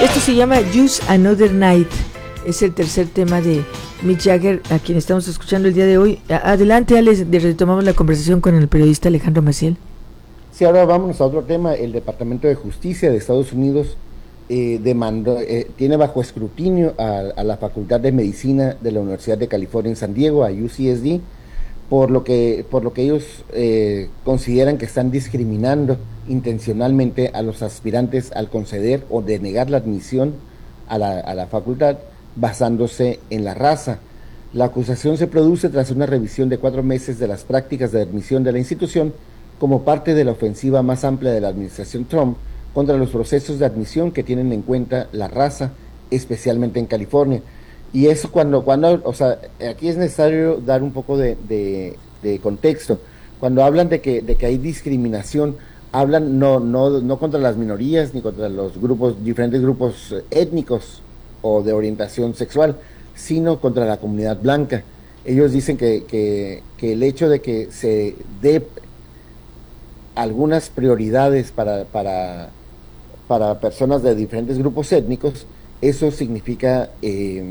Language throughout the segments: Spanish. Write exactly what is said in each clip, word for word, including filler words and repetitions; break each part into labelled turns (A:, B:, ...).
A: Esto se llama Just Another Night. Es el tercer tema de Mick Jagger, a quien estamos escuchando el día de hoy. Adelante, Alex, retomamos la conversación con el periodista Alejandro Maciel.
B: Sí, ahora vámonos a otro tema. El Departamento de Justicia de Estados Unidos eh, demandó, eh, tiene bajo escrutinio a, a la Facultad de Medicina de la Universidad de California en San Diego, a U C S D, por lo que, por lo que ellos eh, consideran que están discriminando intencionalmente a los aspirantes al conceder o denegar la admisión a la, a la facultad basándose en la raza. La acusación se produce tras una revisión de cuatro meses de las prácticas de admisión de la institución como parte de la ofensiva más amplia de la administración Trump contra los procesos de admisión que tienen en cuenta la raza, especialmente en California. Y eso cuando, cuando o sea, aquí es necesario dar un poco de, de, de contexto. Cuando hablan de que, de que hay discriminación, hablan no, no, no contra las minorías ni contra los grupos, diferentes grupos étnicos o de orientación sexual, sino contra la comunidad blanca. Ellos dicen que, que, que el hecho de que se dé algunas prioridades para, para, para personas de diferentes grupos étnicos, eso significa eh,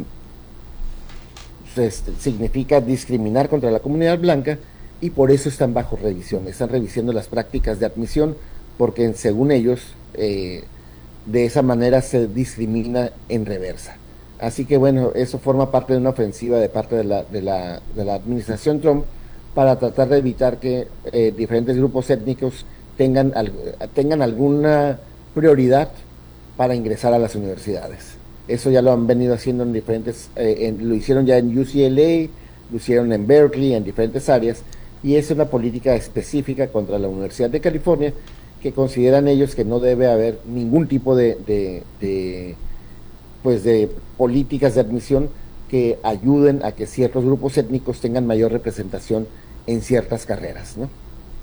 B: significa discriminar contra la comunidad blanca, y por eso están bajo revisión, están revisando las prácticas de admisión, porque según ellos eh, de esa manera se discrimina en reversa. Así que bueno, eso forma parte de una ofensiva de parte de la, de la, de la administración Trump para tratar de evitar que eh, diferentes grupos étnicos tengan, tengan alguna prioridad para ingresar a las universidades. Eso ya lo han venido haciendo en diferentes, eh, en, lo hicieron ya en U C L A, lo hicieron en Berkeley, en diferentes áreas, y es una política específica contra la Universidad de California, que consideran ellos que no debe haber ningún tipo de, de, de, pues de políticas de admisión que ayuden a que ciertos grupos étnicos tengan mayor representación en ciertas carreras, ¿no?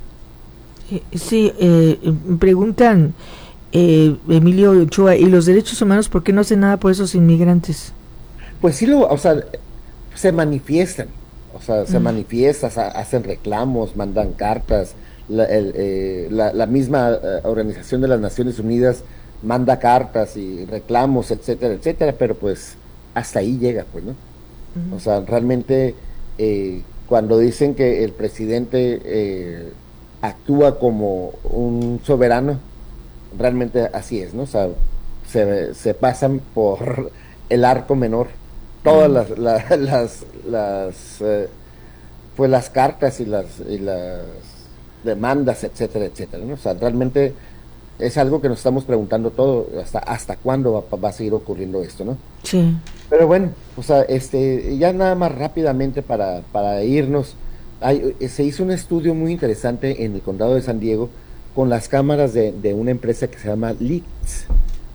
A: Sí, eh, preguntan... Eh, Emilio Ochoa, ¿y los derechos humanos por qué no hacen nada por esos inmigrantes?
B: Pues sí, lo, o sea, se manifiestan, o sea, se mm. manifiestan, hacen reclamos, mandan cartas, la, el, eh, la, la misma eh, Organización de las Naciones Unidas manda cartas y reclamos, etcétera, etcétera, pero pues hasta ahí llega, pues, ¿no? Uh-huh. O sea, realmente eh, cuando dicen que el presidente eh, actúa como un soberano, realmente así es, ¿no? O sea, se, se pasan por el arco menor todas mm. las, la, las, las eh, pues las cartas y las, y las demandas, etcétera, etcétera, ¿no? O sea, realmente es algo que nos estamos preguntando todo, hasta hasta cuándo va, va a seguir ocurriendo esto, ¿no?
A: Sí.
B: Pero bueno, o sea, este, ya nada más rápidamente para, para irnos, hay, se hizo un estudio muy interesante en el condado de San Diego con las cámaras de, de una empresa que se llama Leaks,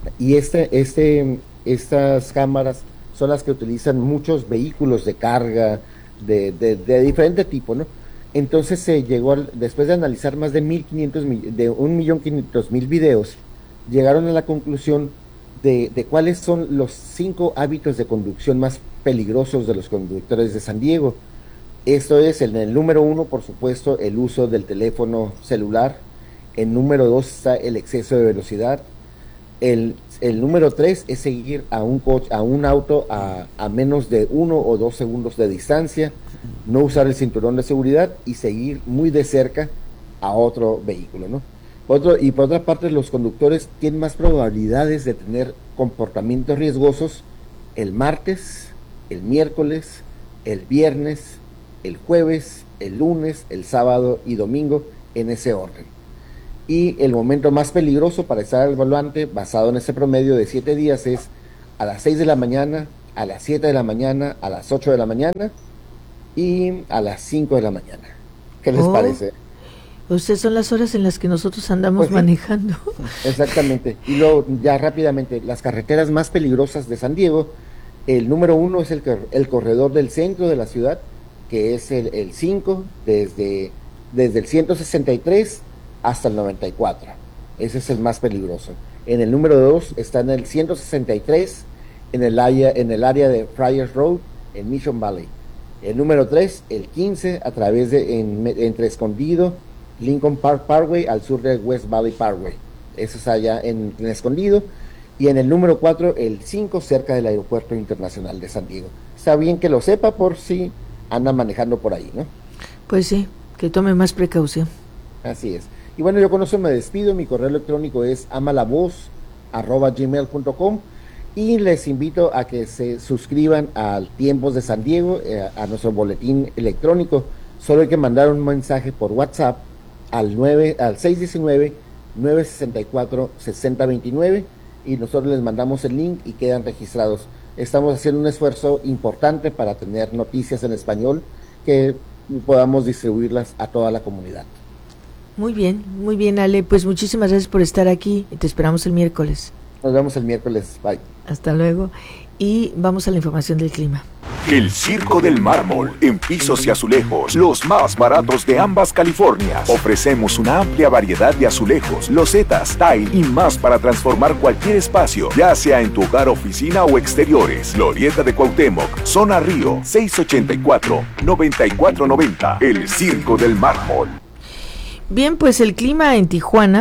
B: y este, este, estas cámaras son las que utilizan muchos vehículos de carga de, de, de diferente tipo, ¿no? Entonces se llegó, al, después de analizar más de mil quinientos de un millón quinientos mil videos, llegaron a la conclusión de, de cuáles son los cinco hábitos de conducción más peligrosos de los conductores de San Diego. Esto es, en el número uno, por supuesto, el uso del teléfono celular. En número dos está el exceso de velocidad. El, el número tres es seguir a un coche, a un auto a, a menos de uno o dos segundos de distancia, no usar el cinturón de seguridad y seguir muy de cerca a otro vehículo, ¿no? Otro, y por otra parte, los conductores tienen más probabilidades de tener comportamientos riesgosos el martes, el miércoles, el viernes, el jueves, el lunes, el sábado y domingo, en ese orden. Y el momento más peligroso para estar al volante, basado en ese promedio de siete días, es a las seis de la mañana, a las siete de la mañana, a las ocho de la mañana y a las cinco de la mañana. ¿Qué les oh, parece?
A: Ustedes son las horas en las que nosotros andamos pues, manejando.
B: Exactamente. Y luego, ya rápidamente, las carreteras más peligrosas de San Diego, el número uno es el, el corredor del centro de la ciudad, que es el cinco, desde, desde el ciento sesenta y tres hasta el noventa y cuatro. Ese es el más peligroso. En el número dos está en el ciento sesenta y tres, en el área, en el área de Friars Road, en Mission Valley. El número tres, el quince, a través de, en, entre Escondido, Lincoln Park Parkway, al sur de West Valley Parkway. Eso es allá en, en Escondido. y en el número cuatro el cinco cerca del Aeropuerto Internacional de San Diego. Está bien que lo sepa por si anda manejando por ahí, ¿no?
A: Pues sí, que tome más precaución.
B: Así es. Y bueno, yo con eso me despido. Mi correo electrónico es amalavoz arroba gmail punto com y les invito a que se suscriban al Tiempos de San Diego, eh, a nuestro boletín electrónico. Solo hay que mandar un mensaje por WhatsApp al nueve al seis uno nueve, nueve seis cuatro, seis cero dos nueve y nosotros les mandamos el link y quedan registrados. Estamos haciendo un esfuerzo importante para tener noticias en español que podamos distribuirlas a toda la comunidad.
A: Muy bien, muy bien, Ale. Pues muchísimas gracias por estar aquí y te esperamos el miércoles.
B: Nos vemos el miércoles. Bye.
A: Hasta luego. Y vamos a la información del clima.
C: El Circo del Mármol, en pisos y azulejos, los más baratos de ambas Californias. Ofrecemos una amplia variedad de azulejos, losetas, tile y más para transformar cualquier espacio, ya sea en tu hogar, oficina o exteriores. Glorieta de Cuauhtémoc, Zona Río, seis ochenta y cuatro, noventa y cuatro noventa. El Circo del Mármol.
A: Bien, pues el clima en Tijuana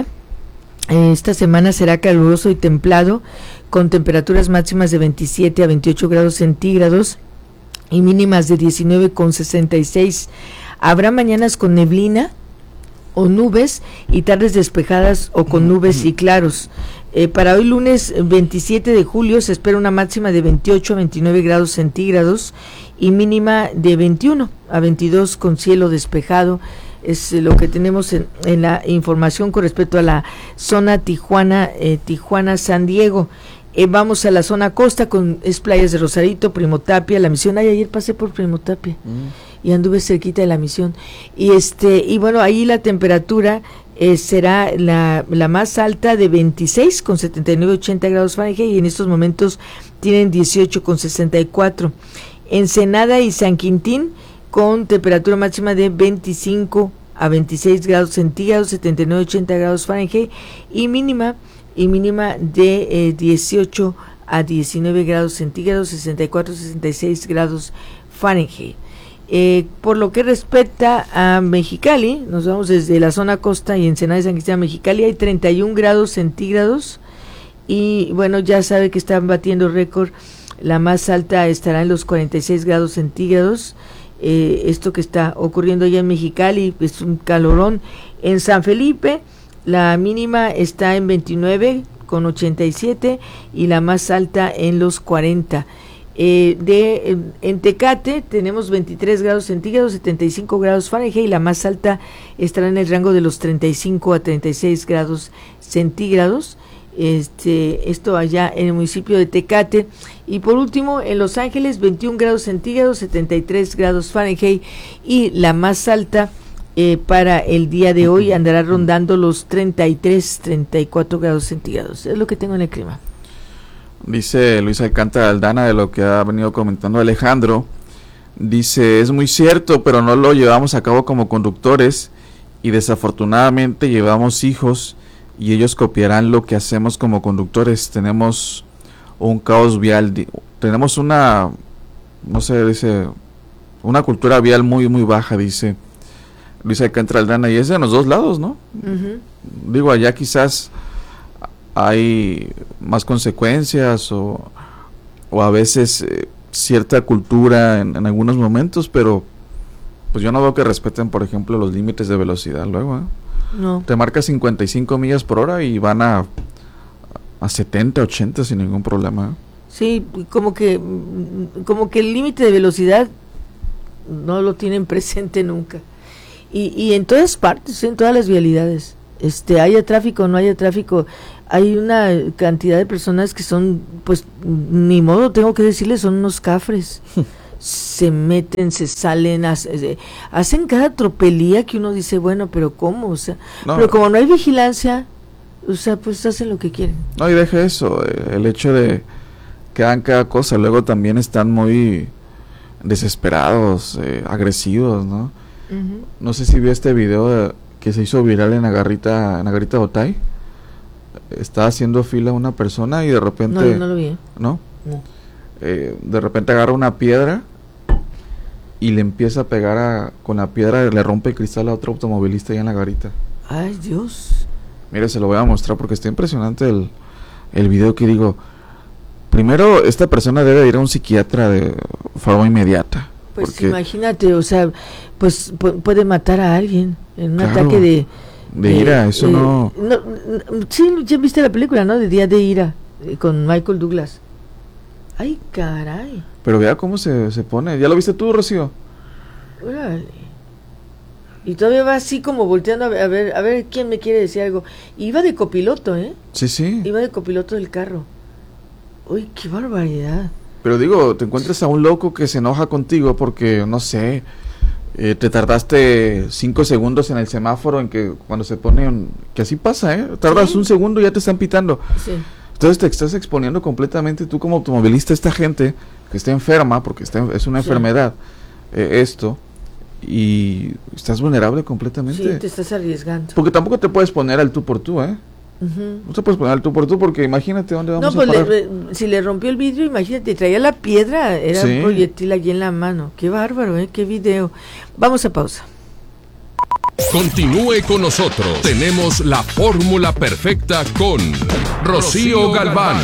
A: eh, esta semana será caluroso y templado, con temperaturas máximas de veintisiete a veintiocho grados centígrados y mínimas de diecinueve con sesenta y seis. Habrá mañanas con neblina o nubes y tardes despejadas o con nubes y claros. Eh, para hoy lunes veintisiete de julio se espera una máxima de veintiocho a veintinueve grados centígrados y mínima de veintiuno a veintidós con cielo despejado. Es lo que tenemos en, en la información con respecto a la zona Tijuana, eh, Tijuana-San Diego. Eh, vamos a la zona costa con es playas de Rosarito, Primo Tapia, La Misión. Ay, ayer pasé por Primo Tapia mm. y anduve cerquita de La Misión. Y este y bueno, ahí la temperatura eh, será la, la más alta de veintiséis con setenta y nueve a ochenta grados Fahrenheit y en estos momentos tienen dieciocho con sesenta y cuatro. Ensenada y San Quintín con temperatura máxima de veinticinco a veintiséis grados centígrados, setenta y nueve a ochenta grados Fahrenheit y mínima y mínima de eh, dieciocho a diecinueve grados centígrados, sesenta y cuatro a sesenta y seis grados Fahrenheit. Eh, por lo que respecta a Mexicali, nos vamos desde la zona costa y Ensenada de San Cristóbal a Mexicali, hay treinta y un grados centígrados y bueno, ya sabe que están batiendo récord, la más alta estará en los cuarenta y seis grados centígrados. Eh, esto que está ocurriendo allá en Mexicali es un calorón. En San Felipe la mínima está en veintinueve con ochenta y siete y la más alta en los cuarenta. Eh, de en, en Tecate tenemos veintitrés grados centígrados, setenta y cinco grados Fahrenheit y la más alta estará en el rango de los treinta y cinco a treinta y seis grados centígrados. Este, esto allá en el municipio de Tecate. Y por último, en Los Ángeles, veintiún grados centígrados, setenta y tres grados Fahrenheit y la más alta eh, para el día de hoy andará rondando los treinta y tres, treinta y cuatro grados centígrados. Es lo que tengo en el clima.
D: Dice Luis Alcántara Aldana de lo que ha venido comentando Alejandro. Dice, es muy cierto, pero no lo llevamos a cabo como conductores y desafortunadamente llevamos hijos y ellos copiarán lo que hacemos como conductores. Tenemos un caos vial, tenemos una, no sé, dice, una cultura vial muy, muy baja, dice Luis Alcántara Aldana, y es de los dos lados, ¿no? Uh-huh. Digo, allá quizás hay más consecuencias o, o a veces eh, cierta cultura en, en algunos momentos, pero pues yo no veo que respeten, por ejemplo, los límites de velocidad luego, ¿eh? No. Te marca cincuenta y cinco millas por hora y van a a setenta, ochenta sin ningún problema.
A: Sí, como que como que el límite de velocidad no lo tienen presente nunca. Y y en todas partes, en todas las vialidades, este haya tráfico o no haya tráfico, hay una cantidad de personas que son, pues ni modo, tengo que decirles, son unos cafres. Se meten, se salen, hace, hacen cada tropelía que uno dice, bueno, pero ¿cómo? O sea, no. Pero como no hay vigilancia, o sea, pues hacen lo que quieren.
D: No, y deje eso, el hecho de que hagan cada cosa, luego también están muy desesperados, eh, agresivos, ¿no? Uh-huh. No sé si vio este video de, que se hizo viral en Agarrita, en Agarrita Otay. Estaba haciendo fila una persona y de repente...
A: No, no lo vi.
D: ¿No? No. Eh, de repente agarra una piedra y le empieza a pegar a, con la piedra, le rompe el cristal a otro automovilista allá en la garita.
A: Ay, Dios.
D: Mire, se lo voy a mostrar porque está impresionante el, el video que digo, primero esta persona debe ir a un psiquiatra de forma inmediata.
A: Pues
D: porque,
A: imagínate, o sea, pues pu- puede matar a alguien en un
D: claro,
A: ataque de...
D: De ira, eso
A: eh,
D: no...
A: no... Sí, ya viste la película, ¿no? De Día de Ira, eh, con Michael Douglas. Ay, caray.
D: Pero vea cómo se, se pone. ¿Ya lo viste tú, Rocío?
A: Órale. Y todavía va así como volteando a ver, a ver, a ver quién me quiere decir algo. Iba de copiloto, ¿eh?
D: Sí, sí.
A: Iba de copiloto del carro. Uy, qué barbaridad.
D: Pero digo, te encuentras a un loco que se enoja contigo porque, no sé, eh, te tardaste cinco segundos en el semáforo en que cuando se pone un... Que así pasa, ¿eh? Tardas
A: Sí.
D: un segundo y ya te están pitando.
A: Sí.
D: Entonces te estás exponiendo completamente tú como automovilista a esta gente que está enferma, porque está, es una
A: Sí.
D: enfermedad, eh, esto, y estás vulnerable completamente.
A: Sí, te estás arriesgando.
D: Porque tampoco te puedes poner al tú por tú, ¿eh?
A: Ujú.
D: No te puedes poner al tú por tú porque imagínate dónde vamos
A: No,
D: a
A: pues
D: parar.
A: le- le- si le rompió el vidrio, imagínate, traía la piedra, era
D: Sí.
A: un proyectil allí en la mano. Qué bárbaro, ¿eh? Qué video. Vamos a pausa.
E: Continúe con nosotros. Tenemos la fórmula perfecta con Rocío Galván.